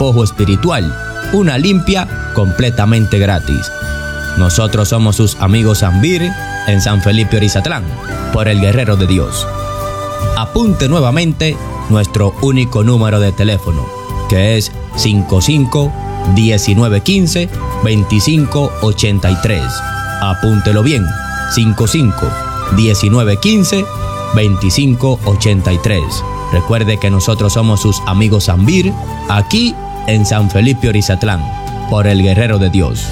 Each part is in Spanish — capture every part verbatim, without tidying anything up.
despojo espiritual, una limpia completamente gratis. Nosotros somos sus amigos Zambir en San Felipe Orizatlán, por el Guerrero de Dios. Apunte nuevamente nuestro único número de teléfono, que es cinco cinco, diecinueve quince, veinticinco ochenta y tres. Apúntelo bien, cinco cinco, diecinueve quince, veinticinco ochenta y tres. Recuerde que nosotros somos sus amigos Zambir, aquí en San Felipe Orizatlán, por el Guerrero de Dios.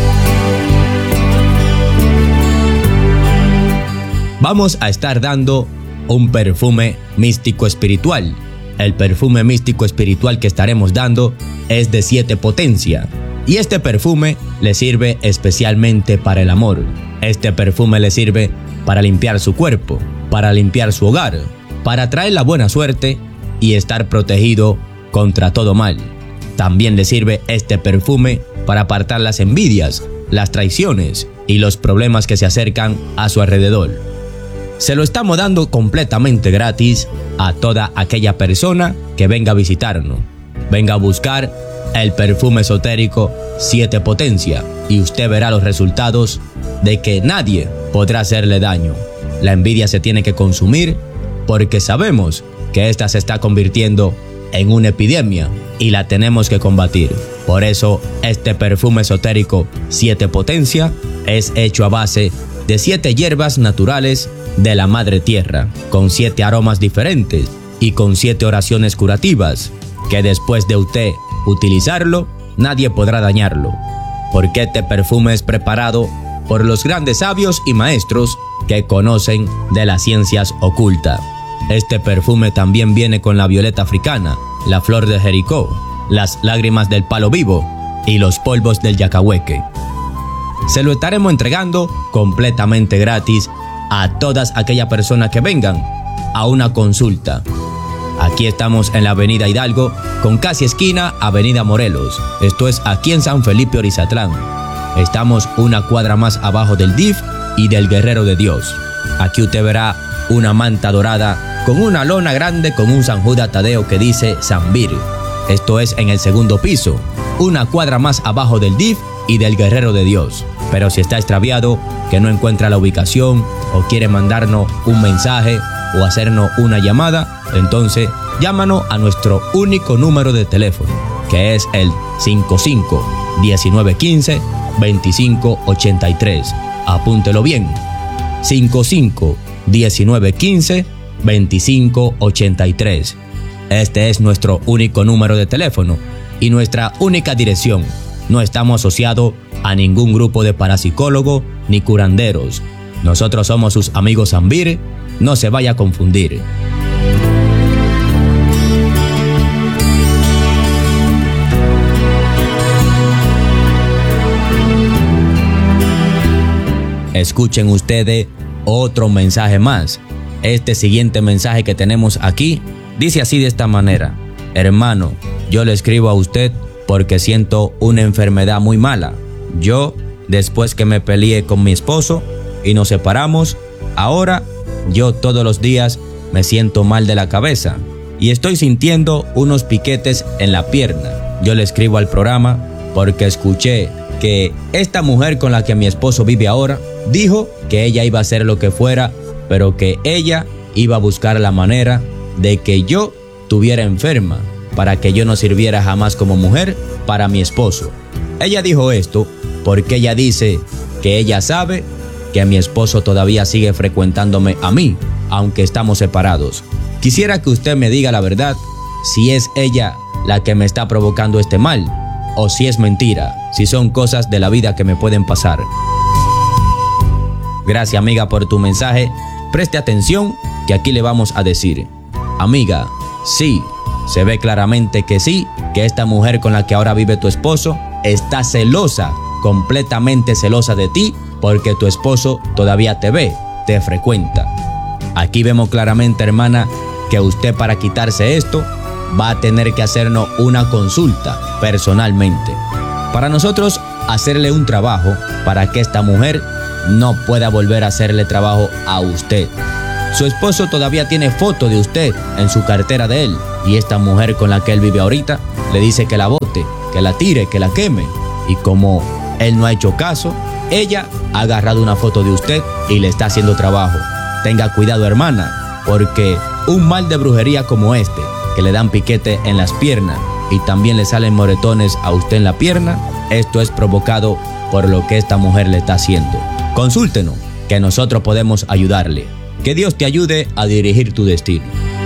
Vamos a estar dando un perfume místico espiritual. El perfume místico espiritual que estaremos dando es de siete potencia. Y este perfume le sirve especialmente para el amor. Este perfume le sirve para limpiar su cuerpo, para limpiar su hogar, para traer la buena suerte y estar protegido contra todo mal. También le sirve este perfume para apartar las envidias, las traiciones y los problemas que se acercan a su alrededor. Se lo estamos dando completamente gratis a toda aquella persona que venga a visitarnos. Venga a buscar el perfume esotérico siete potencia y usted verá los resultados de que nadie podrá hacerle daño. La envidia se tiene que consumir porque sabemos que esta se está convirtiendo en una epidemia y la tenemos que combatir. Por eso este perfume esotérico siete potencia es hecho a base de siete hierbas naturales de la madre tierra, con siete aromas diferentes y con siete oraciones curativas, que después de usted utilizarlo, nadie podrá dañarlo, porque este perfume es preparado por los grandes sabios y maestros que conocen de las ciencias ocultas. Este perfume también viene con la violeta africana, la flor de Jericó, las lágrimas del palo vivo y los polvos del yacahueque. Se lo estaremos entregando completamente gratis a todas aquellas personas que vengan a una consulta. Aquí estamos en la avenida Hidalgo, con casi esquina avenida Morelos. Esto es aquí en San Felipe Orizatlán. Estamos una cuadra más abajo del D I F y del Guerrero de Dios. Aquí usted verá una manta dorada con una lona grande con un San Judas Tadeo que dice Zambir. Esto es en el segundo piso, una cuadra más abajo del D I F y del Guerrero de Dios. Pero si está extraviado, que no encuentra la ubicación o quiere mandarnos un mensaje o hacernos una llamada, entonces llámanos a nuestro único número de teléfono, que es el cinco cinco, diecinueve quince, veinticinco ochenta y tres. Apúntelo bien, cinco cinco, diecinueve quince, veinticinco ochenta y tres. Este es nuestro único número de teléfono y nuestra única dirección. No estamos asociados a ningún grupo de parapsicólogos ni curanderos. Nosotros somos sus amigos Zambir, no se vaya a confundir. Escuchen ustedes otro mensaje más. Este siguiente mensaje que tenemos aquí dice así de esta manera: hermano, yo le escribo a usted porque siento una enfermedad muy mala. Yo, después que me peleé con mi esposo y nos separamos, ahora yo todos los días me siento mal de la cabeza y estoy sintiendo unos piquetes en la pierna. Yo le escribo al programa porque escuché que esta mujer con la que mi esposo vive ahora dijo que ella iba a hacer lo que fuera, pero que ella iba a buscar la manera de que yo estuviera enferma para que yo no sirviera jamás como mujer para mi esposo. Ella dijo esto porque ella dice que ella sabe que mi esposo todavía sigue frecuentándome a mí, aunque estamos separados. Quisiera que usted me diga la verdad, si es ella la que me está provocando este mal, o si es mentira, si son cosas de la vida que me pueden pasar. Gracias, amiga, por tu mensaje. Preste atención que aquí le vamos a decir. Amiga, sí, se ve claramente que sí, que esta mujer con la que ahora vive tu esposo está celosa, completamente celosa de ti, porque tu esposo todavía te ve, te frecuenta. Aquí vemos claramente, hermana, que usted, para quitarse esto, va a tener que hacernos una consulta personalmente, para nosotros hacerle un trabajo para que esta mujer no pueda volver a hacerle trabajo a usted. Su esposo todavía tiene foto de usted en su cartera de él, y esta mujer con la que él vive ahorita le dice que la bote, que la tire, que la queme. Y como él no ha hecho caso, ella ha agarrado una foto de usted y le está haciendo trabajo. Tenga cuidado, hermana, porque un mal de brujería como este, que le dan piquete en las piernas y también le salen moretones a usted en la pierna, esto es provocado por lo que esta mujer le está haciendo. Consúltenos, que nosotros podemos ayudarle. Que Dios te ayude a dirigir tu destino.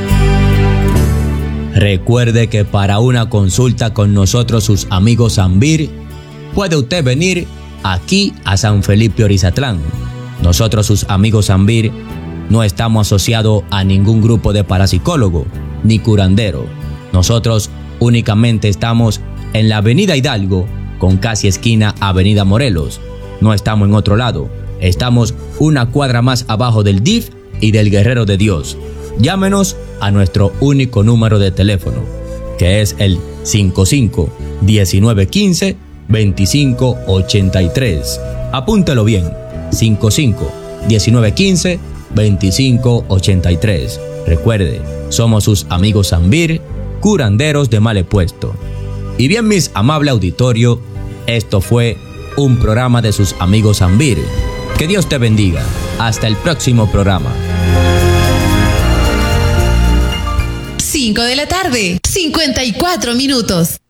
Recuerde que para una consulta con nosotros, sus amigos Ambir, puede usted venir aquí a San Felipe Orizatlán. Nosotros, sus amigos Ambir, no estamos asociados a ningún grupo de parapsicólogo ni curandero. Nosotros únicamente estamos en la Avenida Hidalgo, con casi esquina Avenida Morelos. No estamos en otro lado. Estamos una cuadra más abajo del D I F y del Guerrero de Dios. Llámenos a nuestro único número de teléfono, que es el cinco cinco, diecinueve quince, veinticinco ochenta y tres. Apúntelo bien, cinco cinco, diecinueve quince, veinticinco ochenta y tres. Recuerde, somos sus amigos Ambir, curanderos de mal puesto. Y bien, mis amable auditorio, esto fue un programa de sus amigos Ambir. Que Dios te bendiga. Hasta el próximo programa. cinco de la tarde, cincuenta y cuatro minutos.